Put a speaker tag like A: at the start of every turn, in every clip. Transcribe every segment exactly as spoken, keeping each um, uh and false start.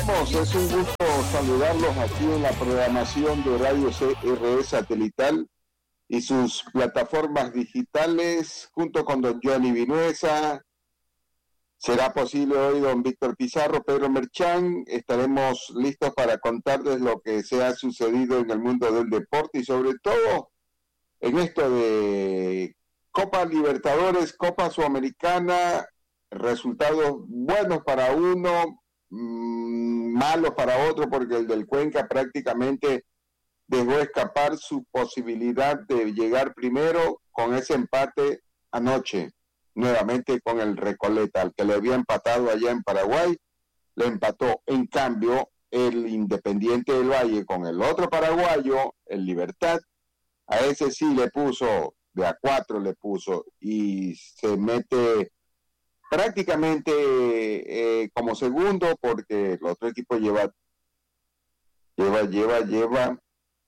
A: estamos? Es un gusto saludarlos aquí en la programación de Radio C R E Satelital y sus plataformas digitales, junto con don Johnny Vinuesa. Será posible hoy don Víctor Pizarro, Pedro Merchán. Estaremos listos para contarles lo que se ha sucedido en el mundo del deporte y sobre todo en esto de Copa Libertadores, Copa Sudamericana, resultados buenos para uno, mmm, malos para otro, porque el del Cuenca prácticamente dejó escapar su posibilidad de llegar primero con ese empate anoche, nuevamente con el Recoleta, al que le había empatado allá en Paraguay, le empató. En cambio, el Independiente del Valle con el otro paraguayo, el Libertad, a ese sí le puso, de a cuatro le puso, y se mete prácticamente eh, como segundo, porque el otro equipo lleva, lleva, lleva, lleva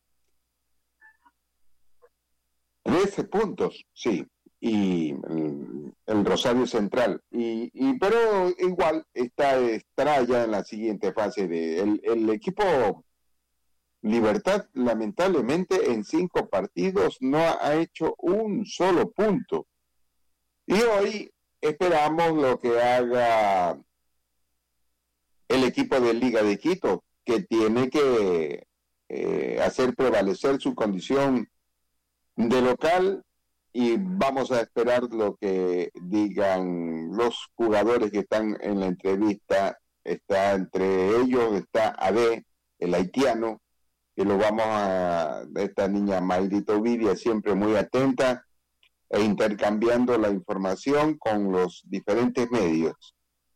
A: trece puntos, sí, y el, el Rosario Central, y, y pero igual está, estará ya en la siguiente fase de el, el equipo Libertad. Lamentablemente en cinco partidos no ha hecho un solo punto, y hoy esperamos lo que haga el equipo de Liga de Quito, que tiene que eh, hacer prevalecer su condición de local, y vamos a esperar lo que digan los jugadores que están en la entrevista. Está entre ellos, está Ade, el haitiano, que lo vamos a, esta niña Mayrita Ovidia, siempre muy atenta e intercambiando la información con los diferentes medios.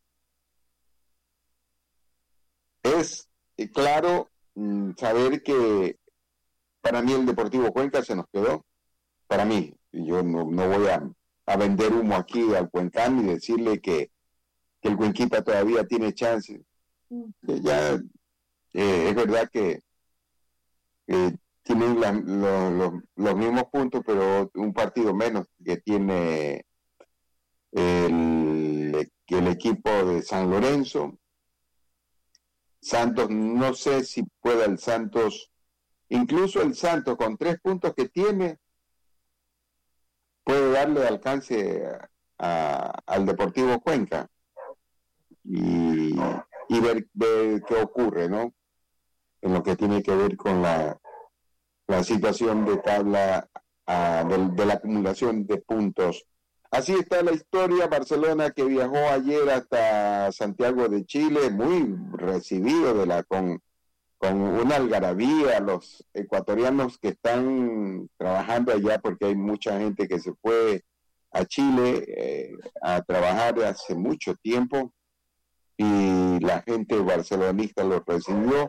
A: Es claro mmm, saber que para mí el Deportivo Cuenca se nos quedó. Para mí, yo no, no voy a, a vender humo aquí al cuencano y decirle que, que el Cuenquita todavía tiene chance. Que ya eh, es verdad que eh, tienen la, lo, lo, los mismos puntos, pero un partido menos que tiene el, que el equipo de San Lorenzo. Santos, no sé si pueda el Santos, incluso el Santos con tres puntos que tiene, puede darle alcance a, a, al Deportivo Cuenca y, y ver, ver qué ocurre, ¿no? En lo que tiene que ver con la, la situación de tabla uh, de, de la acumulación de puntos. Así está la historia. Barcelona, que viajó ayer hasta Santiago de Chile, muy recibido de la con, con una algarabía, los ecuatorianos que están trabajando allá, porque hay mucha gente que se fue a Chile eh, a trabajar hace mucho tiempo, y la gente barcelonista los recibió.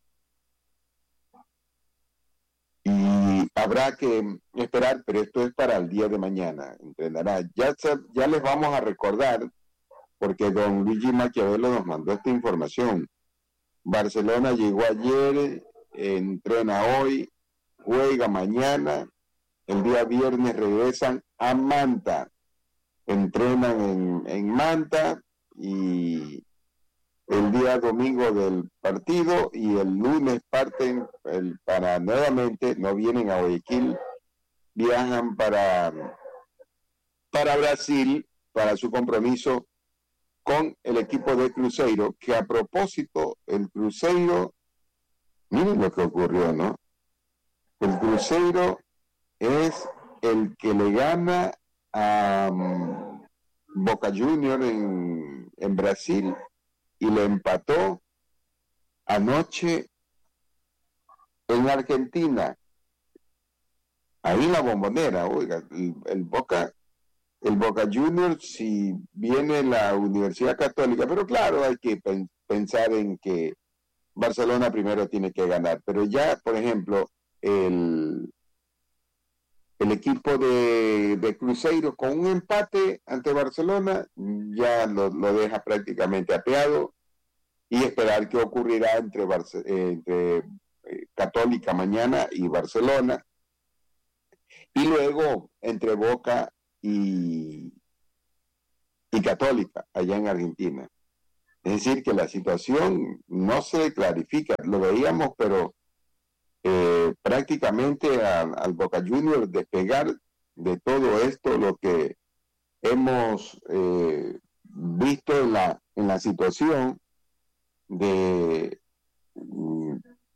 A: Y habrá que esperar, pero esto es para el día de mañana. Entrenará. Ya, ya les vamos a recordar, porque don Luigi Maquiavelo nos mandó esta información. Barcelona llegó ayer, entrena hoy, juega mañana, el día viernes regresan a Manta, entrenan en, en Manta, y el día domingo del partido, y el lunes parten el, para nuevamente, no vienen a Guayaquil, viajan para, para Brasil para su compromiso con el equipo de Cruzeiro, que a propósito, el Cruzeiro, miren lo que ocurrió, ¿no? El Cruzeiro es el que le gana a um, Boca Juniors en, en Brasil, y le empató anoche en Argentina, ahí en la Bombonera. Oiga, el, el Boca el Boca Juniors, si viene la Universidad Católica, pero claro, hay que pen, pensar en que Barcelona primero tiene que ganar, pero ya, por ejemplo, el el equipo de, de Cruzeiro con un empate ante Barcelona ya lo, lo deja prácticamente apeado, y esperar qué ocurrirá entre, Barce- eh, entre eh, Católica mañana y Barcelona, y luego entre Boca y, y Católica allá en Argentina. Es decir, que la situación no se clarifica. Lo veíamos, pero eh, prácticamente al, al Boca Juniors despegar de todo esto, lo que hemos eh, visto en la, en la situación de mm,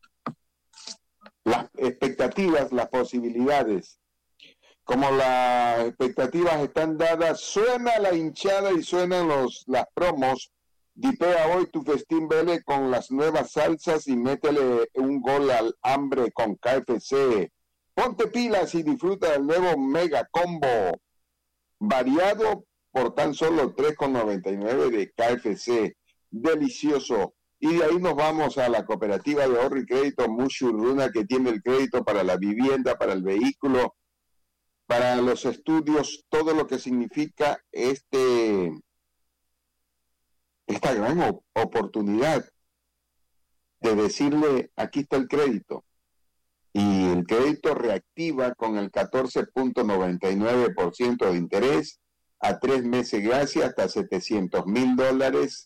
A: las expectativas, las posibilidades. Como las expectativas están dadas, suena la hinchada y suenan los, las promos. Dipea hoy tu festín Vélez con las nuevas salsas y métele un gol al hambre con K F C. Ponte pilas y disfruta del nuevo Mega Combo, variado por tan solo tres con noventa y nueve de K F C. Delicioso. Y de ahí nos vamos a la cooperativa de ahorro y crédito Mushuruna, que tiene el crédito para la vivienda, para el vehículo, para los estudios, todo lo que significa este esta gran op- oportunidad de decirle, aquí está el crédito. Y el crédito reactiva con el catorce punto noventa y nueve por ciento de interés a tres meses gracias hasta setecientos mil dólares.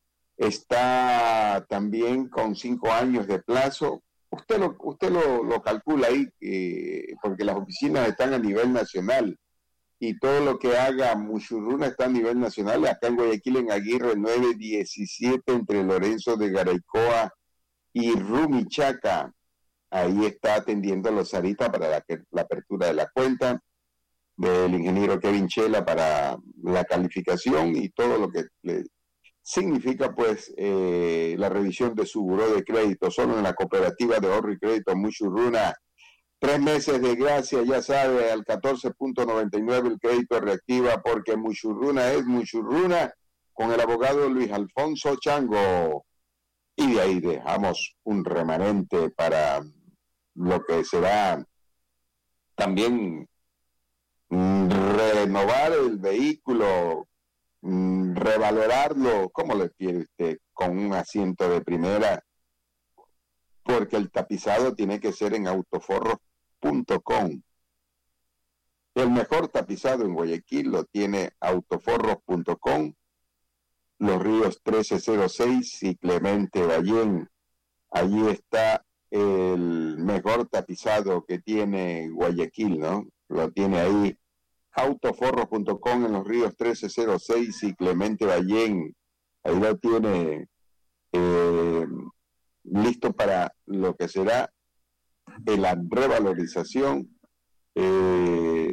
A: Está también con cinco años de plazo. Usted lo, usted lo, lo calcula ahí, eh, porque las oficinas están a nivel nacional y todo lo que haga Mushuruna está a nivel nacional. Acá en Guayaquil, en Aguirre nueve diecisiete, entre Lorenzo de Garaycoa y Rumichaca. Ahí está atendiendo a los Sarita para la, la apertura de la cuenta, del ingeniero Kevin Chela para la calificación y todo lo que le significa pues eh, la revisión de su buró de crédito. Solo en la cooperativa de ahorro y crédito Mushuruna, tres meses de gracia, ya sabe, al catorce punto noventa y nueve el crédito reactiva, porque Mushuruna es Mushuruna, con el abogado Luis Alfonso Chango. Y de ahí dejamos un remanente para lo que será también mm, renovar el vehículo, mm, revalorarlo, ¿cómo le quiere usted? Con un asiento de primera, porque el tapizado tiene que ser en autoforros punto com. El mejor tapizado en Guayaquil lo tiene autoforros punto com, Los Ríos trece cero seis y Clemente Ballén. Allí está el mejor tapizado que tiene Guayaquil, ¿no? Lo tiene ahí, autoforros punto com, en Los Ríos trece cero seis y Clemente Ballén. Ahí lo tiene eh, listo para lo que será la revalorización eh,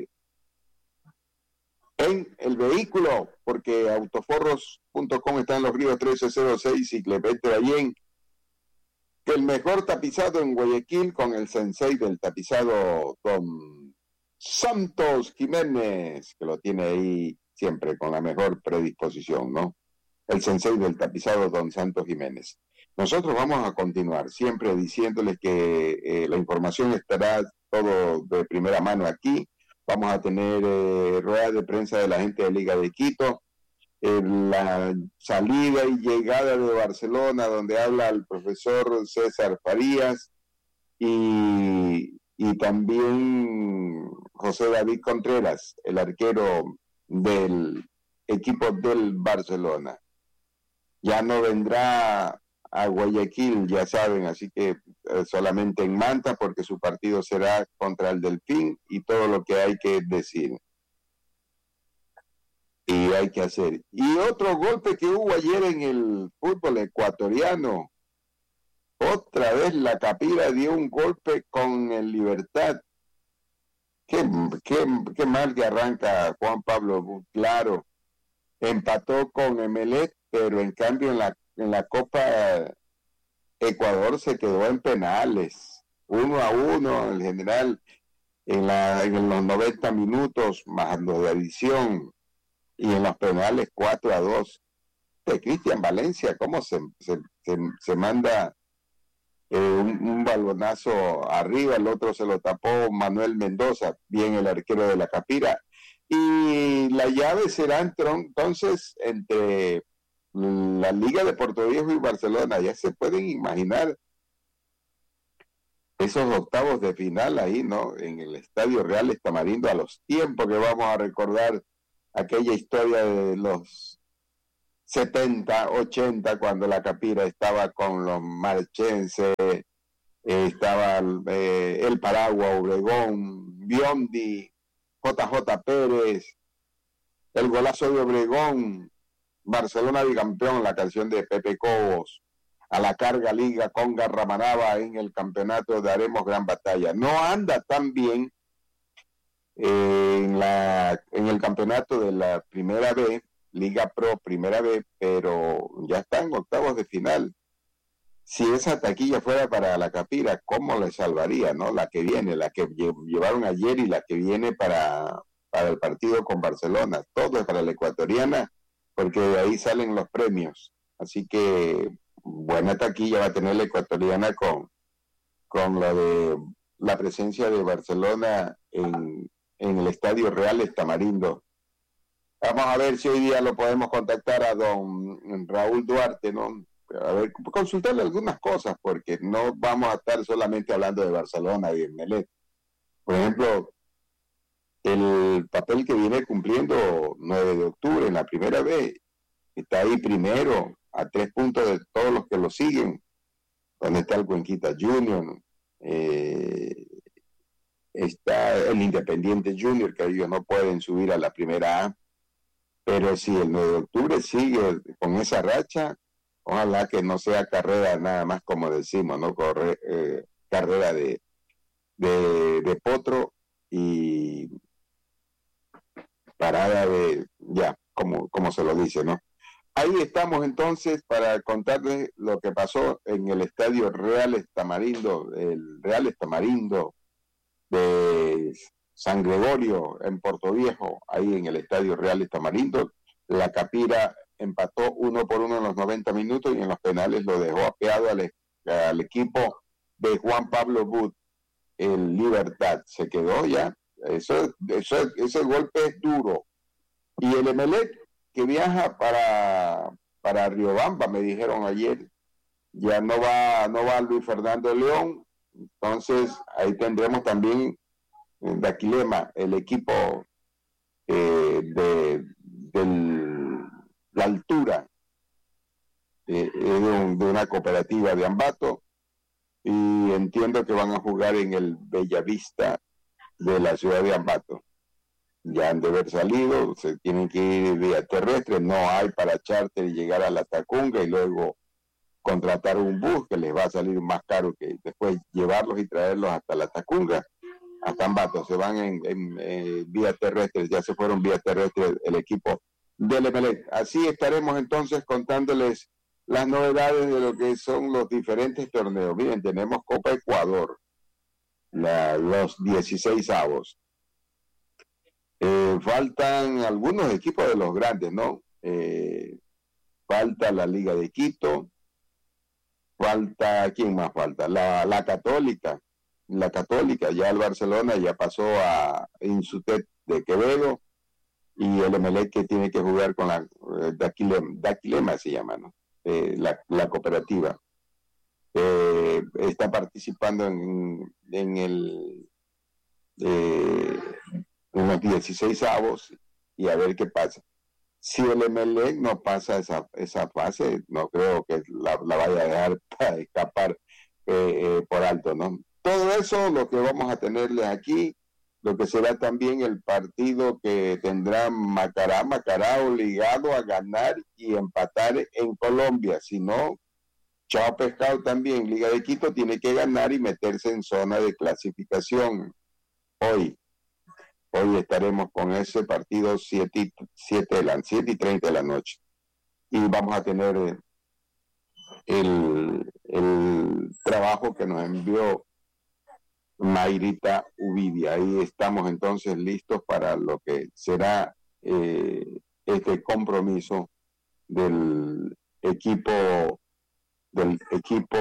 A: en el vehículo, porque autoforros punto com está en Los Ríos trece cero seis y Clemente Ballén. El mejor tapizado en Guayaquil, con el sensei del tapizado, don Santos Jiménez, que lo tiene ahí siempre con la mejor predisposición, ¿no? El sensei del tapizado, don Santos Jiménez. Nosotros vamos a continuar siempre diciéndoles que eh, la información estará todo de primera mano aquí. Vamos a tener eh, rueda de prensa de la gente de Liga de Quito, eh, la salida y llegada de Barcelona, donde habla el profesor César Farías, y, y también José David Contreras, el arquero del equipo del Barcelona. Ya no vendrá a Guayaquil, ya saben, así que eh, solamente en Manta, porque su partido será contra el Delfín, y todo lo que hay que decir y hay que hacer. Y otro golpe que hubo ayer en el fútbol ecuatoriano, otra vez la Capira dio un golpe con el Libertad. Qué, qué, qué mal que arranca Juan Pablo, claro, empató con Emelec, pero en cambio en la, en la Copa Ecuador se quedó en penales, uno a uno, en general, en, la, en los noventa minutos, más los de adición, y en los penales cuatro a dos. De Cristian Valencia, cómo se, se, se, se manda eh, un, un balonazo arriba, el otro se lo tapó Manuel Mendoza, bien el arquero de la Capira. Y la llave será entonces entre la Liga de Puerto Viejo y Barcelona. Ya se pueden imaginar esos octavos de final ahí, ¿no? En el Estadio Real Tamarindo, a los tiempos que vamos a recordar aquella historia de los setenta, ochenta, cuando la Capira estaba con los marchenses, eh, estaba eh, el Paragua, Obregón, Biondi, J J Pérez, el golazo de Obregón, Barcelona bicampeón, la canción de Pepe Cobos, a la carga Liga con Garramanaba en el campeonato daremos gran batalla. No anda tan bien eh, en, la, en el campeonato de la Primera B, Liga Pro Primera B, pero ya está en octavos de final. Si esa taquilla fuera para la Capira, ¿cómo le salvaría, no? La que viene, la que llevaron ayer y la que viene para, para el partido con Barcelona. Todo es para la ecuatoriana, porque de ahí salen los premios. Así que buena taquilla va a tener la ecuatoriana con, con la de la presencia de Barcelona en, en el Estadio Real Tamarindo. Vamos a ver si hoy día lo podemos contactar a don Raúl Duarte, ¿no? A ver, consultarle algunas cosas, porque no vamos a estar solamente hablando de Barcelona y de Emelec. Por ejemplo, el papel que viene cumpliendo nueve de octubre en la Primera B, está ahí primero, a tres puntos de todos los que lo siguen, donde está el Cuenquita Junior, eh, está el Independiente Junior, que ellos no pueden subir a la Primera A, pero si el nueve de octubre sigue con esa racha, ojalá que no sea carrera nada más como decimos, ¿no? Corre, eh, carrera de, de, de potro y parada de, ya, como, como se lo dice, ¿no? Ahí estamos entonces para contarles lo que pasó en el Estadio Real Tamarindo, el Real Tamarindo de San Gregorio en Puerto Viejo, ahí en el Estadio Real Tamarindo. La Capira empató uno por uno en los noventa minutos y en los penales lo dejó apeado al, al equipo de Juan Pablo Bud, el Libertad. Se quedó ya, eso, eso, ese golpe es duro. Y el Emelec, que viaja para, para Riobamba, me dijeron ayer, ya no va, no va Luis Fernando León, entonces ahí tendremos también de Aquilema, el equipo eh, de, de la altura eh, de, un, de una cooperativa de Ambato, y entiendo que van a jugar en el Bellavista de la ciudad de Ambato. Ya han de haber salido, se tienen que ir vía terrestre, no hay para charter y llegar a la Tacunga y luego contratar un bus que les va a salir más caro que después llevarlos y traerlos hasta la Tacunga, hasta Ambato. Se van en, en, en vía terrestre, ya se fueron vía terrestre el equipo del Emelec. Así estaremos entonces contándoles las novedades de lo que son los diferentes torneos. Miren, tenemos Copa Ecuador, la, los dieciséis avos. Eh, faltan algunos equipos de los grandes, ¿no? Eh, falta la Liga de Quito, falta, ¿quién más falta? La, la Católica, la Católica, ya el Barcelona ya pasó a Insutet de Quevedo, y el Emelec que tiene que jugar con la eh, Daquilema, Daquilema se llama, ¿no? Eh, la, la cooperativa. Eh, está participando en, en el... Eh, unos dieciséis avos y a ver qué pasa. Si el Emelec no pasa esa, esa fase, no creo que la, la vaya a dejar para escapar eh, eh, por alto, ¿no? Todo eso lo que vamos a tenerles aquí, lo que será también el partido que tendrá Macará, Macará obligado a ganar y empatar en Colombia, si no, chao pescado también. Liga de Quito tiene que ganar y meterse en zona de clasificación hoy. Hoy estaremos con ese partido siete y treinta de la noche. Y vamos a tener el, el trabajo que nos envió Mayrita Uvidia. Ahí estamos entonces listos para lo que será eh, este compromiso del equipo del equipo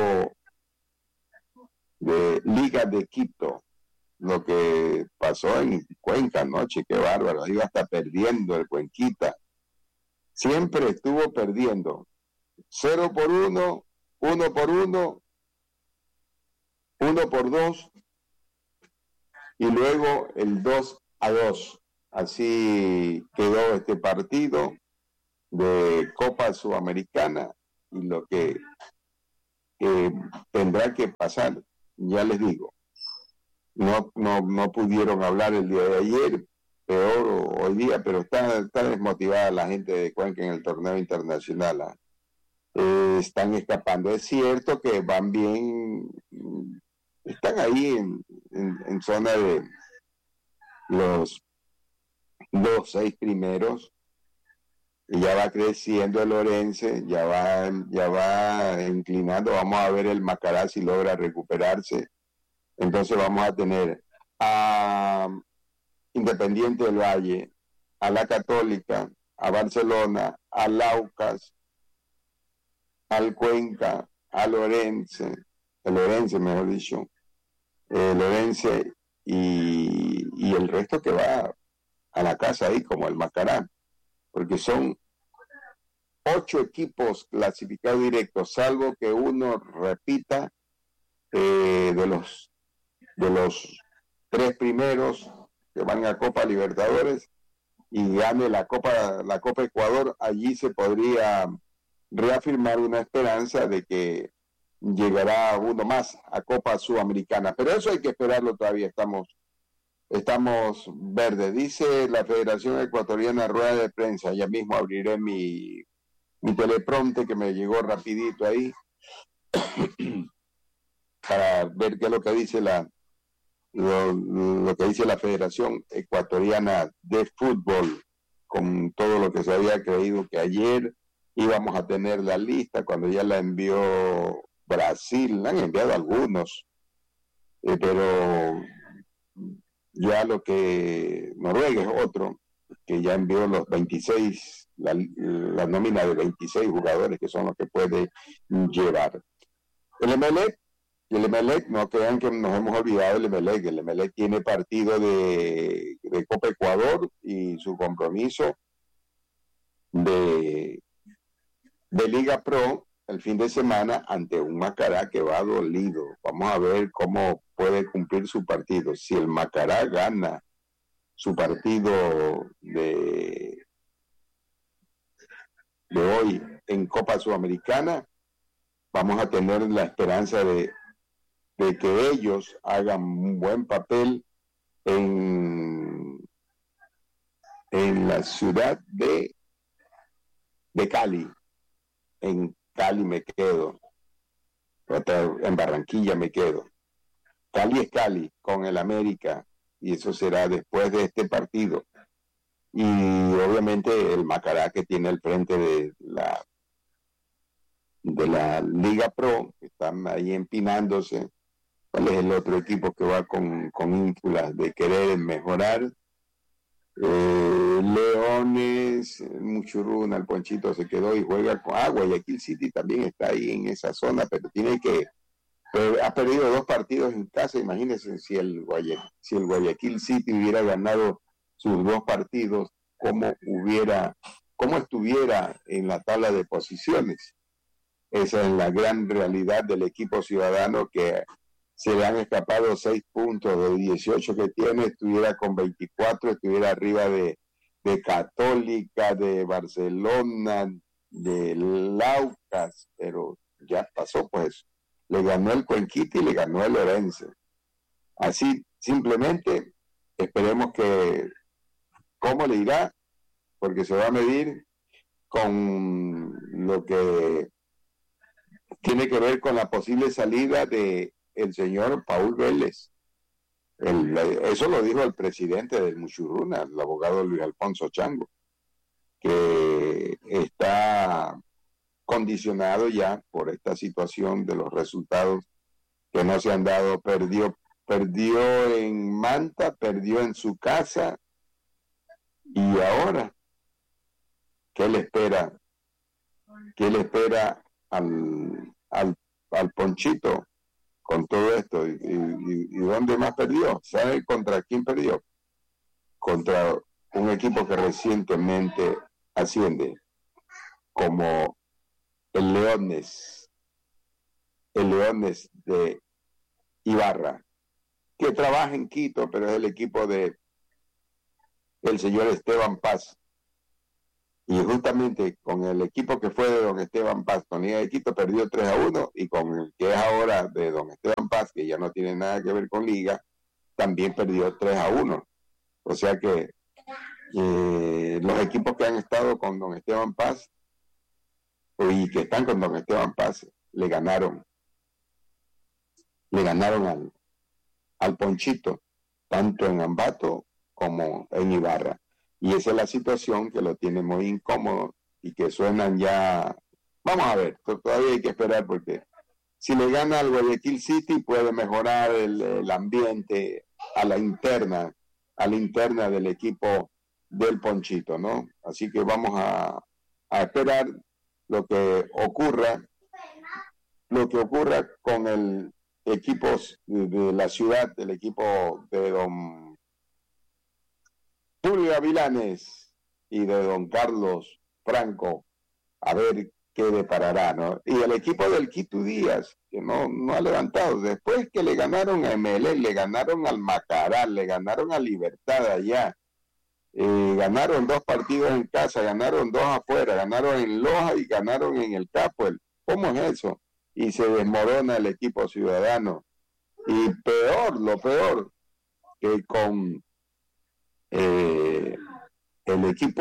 A: de Liga de Quito. Lo que pasó en Cuenca anoche, qué bárbaro, ahí va a estar perdiendo el Cuenquita, siempre estuvo perdiendo, cero por uno, uno por uno, uno por dos, y luego el dos a dos, así quedó este partido, de Copa Sudamericana y lo que eh, tendrá que pasar, ya les digo, no, no, no pudieron hablar el día de ayer, peor hoy día, pero está, está desmotivada la gente de Cuenca en el torneo internacional. ¿eh? Eh, están escapando. Es cierto que van bien, están ahí en, en, en zona de los dos, seis primeros, y ya va creciendo el Orense, ya va, ya va inclinando. Vamos a ver el Macará si logra recuperarse. Entonces vamos a tener a Independiente del Valle, a la Católica, a Barcelona, a Laucas, al Cuenca, al Orense, el Orense mejor dicho, el Orense y, y el resto que va a la casa ahí como el Macará, porque son ocho equipos clasificados directos, salvo que uno repita eh, de los de los tres primeros que van a Copa Libertadores y gane la Copa la Copa Ecuador. Allí se podría reafirmar una esperanza de que llegará uno más a Copa Sudamericana, pero eso hay que esperarlo todavía. Estamos estamos verdes. Dice la Federación Ecuatoriana, rueda de prensa, ya mismo abriré mi mi teleprompter que me llegó rapidito ahí para ver qué es lo que dice la lo, lo que dice la Federación Ecuatoriana de Fútbol, con todo lo que se había creído que ayer íbamos a tener la lista, cuando ya la envió Brasil, la han enviado algunos, eh, pero ya lo que Noruega es otro, que ya envió los veintiséis, la, la nómina de veintiséis jugadores que son los que puede llevar. El Emelec, el Emelec, no crean que nos hemos olvidado del Emelec. El Emelec tiene partido de, de Copa Ecuador y su compromiso de, de Liga Pro el fin de semana ante un Macará que va dolido. Vamos a ver cómo puede cumplir su partido. Si el Macará gana su partido de, de hoy en Copa Sudamericana, vamos a tener la esperanza de, de que ellos hagan un buen papel en, en la ciudad de, de Cali. En Cali me quedo, en Barranquilla me quedo. Cali es Cali con el América, y eso será después de este partido. Y obviamente el Macará, que tiene el frente de la de la Liga Pro, que están ahí empinándose. ¿Cuál es el otro equipo que va con, con ínfulas de querer mejorar? Eh, Leones, Muchuruna, el Ponchito se quedó y juega con ah, Guayaquil City también está ahí en esa zona, pero tiene que pero ha perdido dos partidos en casa. Imagínense si el Guayaquil, si el Guayaquil City hubiera ganado sus dos partidos, cómo hubiera, cómo estuviera en la tabla de posiciones. Esa es la gran realidad del equipo ciudadano, que se le han escapado seis puntos de dieciocho que tiene. Estuviera con veinticuatro, estuviera arriba de, de Católica, de Barcelona, de Laucas, pero ya pasó, pues le ganó el Cuenquita y le ganó el Orense. Así, simplemente, esperemos que cómo le irá, porque se va a medir con lo que tiene que ver con la posible salida de el señor Paul Vélez. El, eso lo dijo el presidente del Muchuruna, el abogado Luis Alfonso Chango, que está condicionado ya por esta situación de los resultados que no se han dado. Perdió, perdió en Manta, perdió en su casa, y ahora, ¿qué le espera? ¿Qué le espera al, al, al Ponchito con todo esto? ¿Y, y, y dónde más perdió? ¿Sabe contra quién perdió? Contra un equipo que recientemente asciende, como el Leones, el Leones de Ibarra, que trabaja en Quito, pero es el equipo de el señor Esteban Paz. Y justamente con el equipo que fue de don Esteban Paz, con Liga de Quito perdió tres a uno, y con el que es ahora de don Esteban Paz, que ya no tiene nada que ver con Liga, también perdió tres a uno. O sea que eh, los equipos que han estado con don Esteban Paz y que están con don Esteban Paz le ganaron, le ganaron al, al Ponchito, tanto en Ambato como en Ibarra. Y esa es la situación que lo tiene muy incómodo y que suenan ya, vamos a ver, todavía hay que esperar, porque si le gana al Guayaquil City puede mejorar el, el ambiente a la interna, a la interna del equipo del Ponchito, ¿no? Así que vamos a, a esperar lo que ocurra, lo que ocurra con el equipo de, de la ciudad, el equipo de don Julio Gavilanes y de don Carlos Franco, a ver qué deparará, ¿no? Y el equipo del Quito Díaz, que no, no ha levantado, después que le ganaron a M L, le ganaron al Macará, le ganaron a Libertad allá, eh, ganaron dos partidos en casa, ganaron dos afuera, ganaron en Loja y ganaron en el Capuel. ¿Cómo es eso? Y se desmorona el equipo ciudadano. Y peor, lo peor, que con eh, el equipo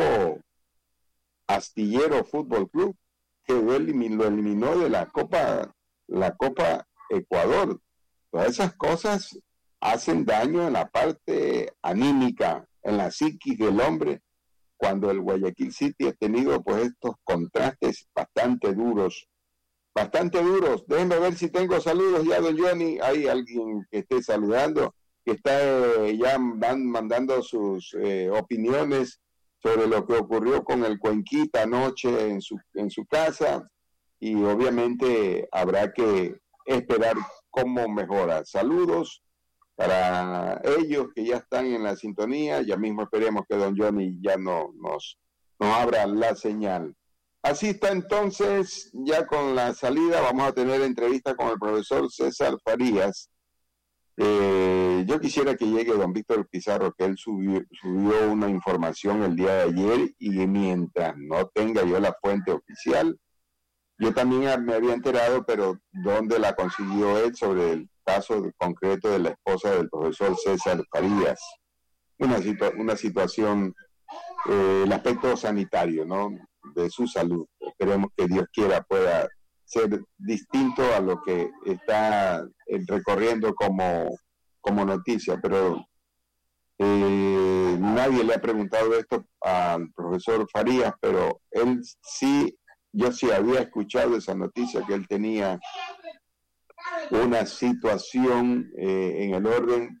A: Astillero Fútbol Club, que lo eliminó, lo eliminó de la Copa, la Copa Ecuador. Todas esas cosas hacen daño en la parte anímica, en la psiquis del hombre, cuando el Guayaquil City ha tenido pues estos contrastes bastante duros, bastante duros. Déjenme ver si tengo saludos ya, don Johnny. Hay alguien que esté saludando, que está eh, ya van mandando sus eh, opiniones sobre lo que ocurrió con el Cuenquita anoche en su, en su casa, y obviamente habrá que esperar cómo mejora. Saludos para ellos que ya están en la sintonía. Ya mismo esperemos que don Johnny ya no, nos, nos abra la señal. Así está entonces, ya con la salida vamos a tener entrevista con el profesor César Farías. Eh, yo quisiera que llegue don Víctor Pizarro, que él subió, subió una información el día de ayer, y mientras no tenga yo la fuente oficial, yo también me había enterado, pero ¿dónde la consiguió él? Sobre el caso de, concreto de la esposa del profesor César Farías. Una, situa una situación, eh, el aspecto sanitario, ¿no?, de su salud. Esperemos que Dios quiera pueda ser distinto a lo que está recorriendo como, como noticia, pero eh, nadie le ha preguntado esto al profesor Farías, pero él sí, yo sí había escuchado esa noticia, que él tenía una situación eh, en el orden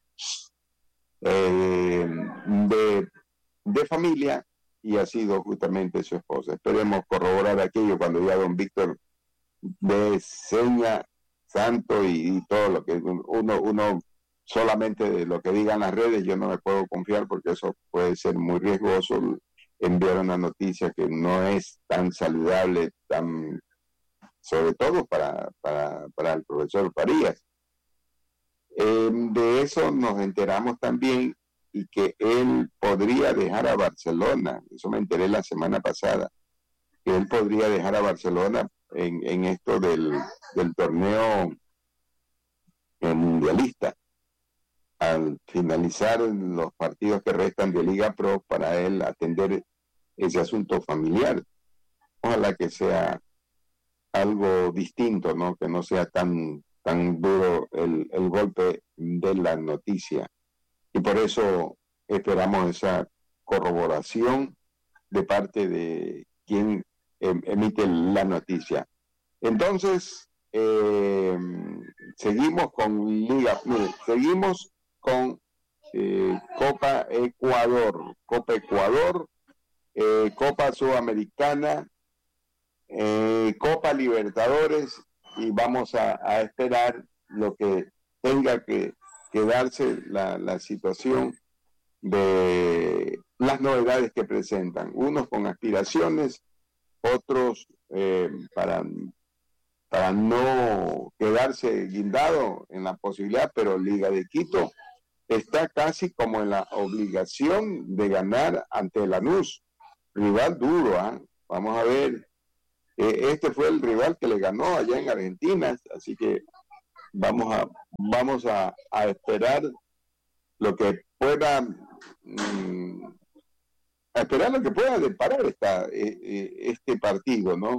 A: eh, de, de familia, y ha sido justamente su esposa. Esperemos corroborar aquello cuando ya don Víctor de seña santo y, y todo lo que uno, uno solamente de lo que digan las redes, yo no me puedo confiar, porque eso puede ser muy riesgoso, enviar una noticia que no es tan saludable, tan, sobre todo para, para, para el profesor Farías. Eh, de eso nos enteramos también, y que él podría dejar a Barcelona. Eso me enteré la semana pasada, que él podría dejar a Barcelona en, en esto del, del torneo mundialista, al finalizar los partidos que restan de Liga Pro, para él atender ese asunto familiar. Ojalá que sea algo distinto, ¿no?, que no sea tan, tan duro el, el golpe de la noticia. Y por eso esperamos esa corroboración de parte de quien em, emite la noticia. Entonces, eh, seguimos con Liga, mire, seguimos con eh, Copa Ecuador, Copa Ecuador, eh, Copa Sudamericana, eh, Copa Libertadores, y vamos a, a esperar lo que tenga que, que darse la, la situación de las novedades que presentan, unos con aspiraciones, otros eh, para, para no quedarse guindado en la posibilidad, pero Liga de Quito está casi como en la obligación de ganar ante Lanús, rival duro, ¿eh? Vamos a ver, eh, este fue el rival que le ganó allá en Argentina, así que vamos a vamos a, a esperar lo que pueda mmm, a esperar lo que pueda deparar esta, eh, eh, este partido, ¿no?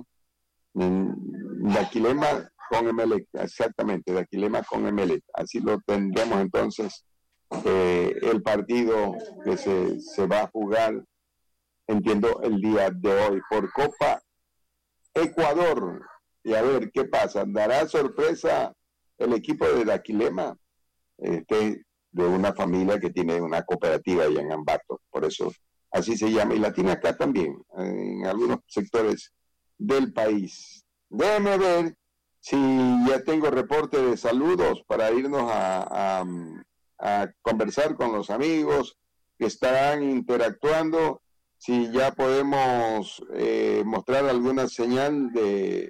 A: Daquilema con Emelec, exactamente, Daquilema con Emelec, así lo tendremos entonces, eh, el partido que se, se va a jugar, entiendo, el día de hoy por Copa Ecuador. Y a ver qué pasa, dará sorpresa el equipo de Daquilema, este, de una familia que tiene una cooperativa allá en Ambato, por eso así se llama, y la tiene acá también, en algunos sectores del país. Déjeme ver si ya tengo reporte de saludos para irnos a, a, a conversar con los amigos que estarán interactuando, si ya podemos eh, mostrar alguna señal de,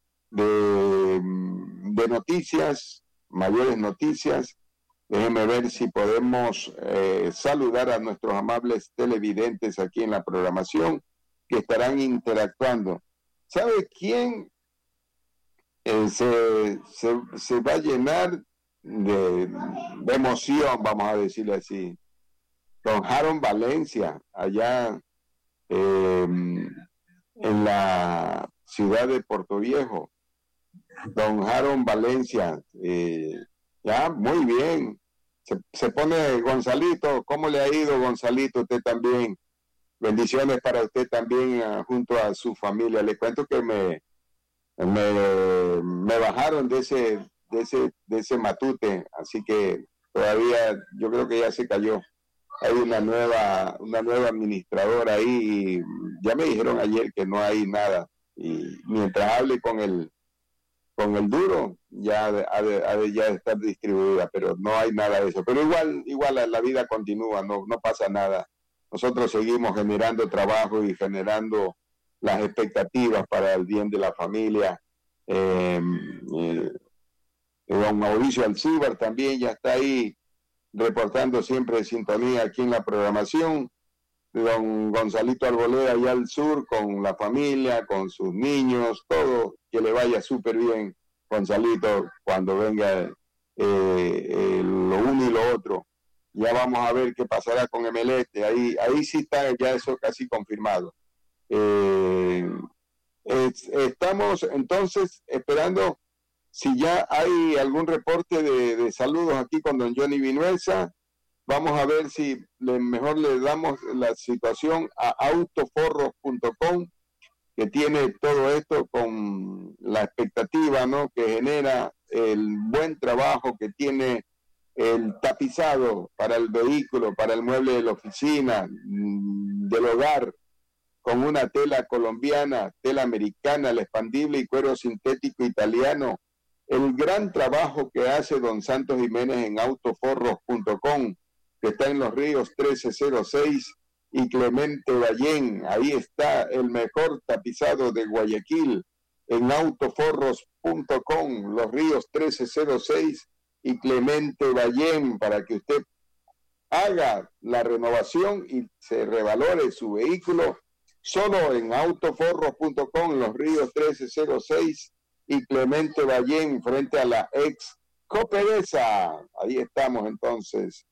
A: de, de noticias, mayores noticias. Déjenme ver si podemos eh, saludar a nuestros amables televidentes aquí en la programación que estarán interactuando. ¿Sabe quién eh, se, se, se va a llenar de, de emoción, vamos a decirle así? Don Harold Valencia, allá eh, en la ciudad de Puerto Viejo. Don Harold Valencia, eh, ya, muy bien. Se, se pone Gonzalito. ¿Cómo le ha ido, Gonzalito? Usted también. Bendiciones para usted también, uh, junto a su familia. Le cuento que me, me, me bajaron de ese, de ese, de ese matute, así que todavía yo creo que ya se cayó. Hay una nueva, una nueva administradora ahí, y ya me dijeron ayer que no hay nada. Y mientras hable con el con el duro, ya ha de, ha de ya estar distribuida, pero no hay nada de eso. Pero igual, igual la vida continúa, no, no pasa nada. Nosotros seguimos generando trabajo y generando las expectativas para el bien de la familia. Eh, eh, don Mauricio Alcíbar también ya está ahí reportando siempre de sintonía aquí en la programación. Don Gonzalito Arboleda allá al sur con la familia, con sus niños, todo, que le vaya súper bien, Gonzalito, cuando venga eh, eh, lo uno y lo otro. Ya vamos a ver qué pasará con Emelec, ahí, ahí sí está ya eso casi confirmado. Eh, es, estamos entonces esperando si ya hay algún reporte de, de saludos aquí con don Johnny Vinuesa. Vamos a ver si le, mejor le damos la situación a autoforros punto com, que tiene todo esto con la expectativa, ¿no?, que genera el buen trabajo que tiene el tapizado para el vehículo, para el mueble de la oficina, del hogar, con una tela colombiana, tela americana, el expandible y cuero sintético italiano. El gran trabajo que hace don Santos Jiménez en autoforros punto com, que está en Los Ríos trece cero seis y Clemente Ballén. Ahí está el mejor tapizado de Guayaquil, en autoforros punto com, Los Ríos trece cero seis y Clemente Ballén, para que usted haga la renovación y se revalore su vehículo solo en autoforros punto com, Los Ríos trece cero seis y Clemente Ballén, frente a la ex Copedesa. Ahí estamos entonces,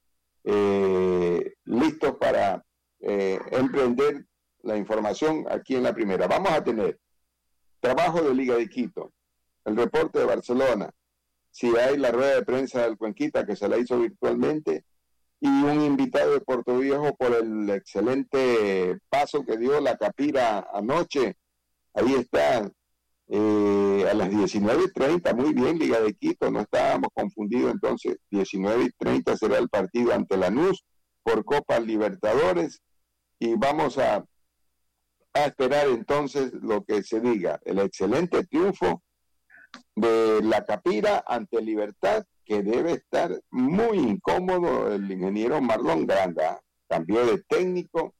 A: eh, listos para eh, emprender la información aquí en la primera. Vamos a tener trabajo de Liga de Quito, el reporte de Barcelona, si hay la rueda de prensa del Cuenquita, que se la hizo virtualmente, y un invitado de Puerto Viejo por el excelente paso que dio la Capira anoche. Ahí está, eh, a las diecinueve treinta, muy bien, Liga de Quito, no estábamos confundidos entonces. Diecinueve treinta será el partido ante Lanús por Copa Libertadores, y vamos a, a esperar entonces lo que se diga, el excelente triunfo de la Capira ante Libertad, que debe estar muy incómodo el ingeniero Marlon Granda. Cambió de técnico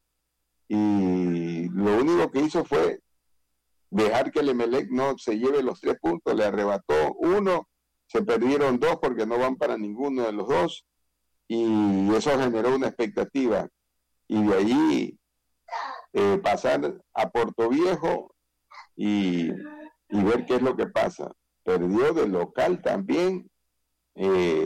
A: y lo único que hizo fue dejar que el Emelec no se lleve los tres puntos. Le arrebató uno, se perdieron dos porque no van para ninguno de los dos, y eso generó una expectativa, y de allí eh, pasar a Puerto Viejo y, y ver qué es lo que pasa. Perdió de local también, eh,